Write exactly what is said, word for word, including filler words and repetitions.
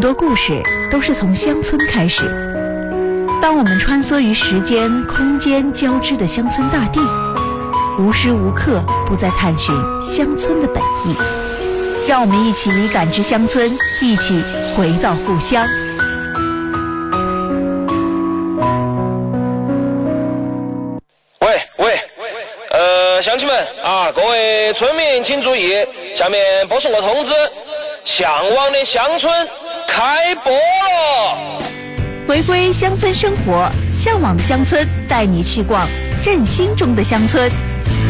多故事都是从乡村开始。当我们穿梭于时间、空间交织的乡村大地，无时无刻不在探寻乡村的本意。让我们一起感知乡村，一起回到故乡。 喂喂，呃，乡亲们啊，各位村民请注意，下面播送个通知：向往的乡村开播了！ 回归乡村生活，向往的乡村，带你去逛振兴中的乡村。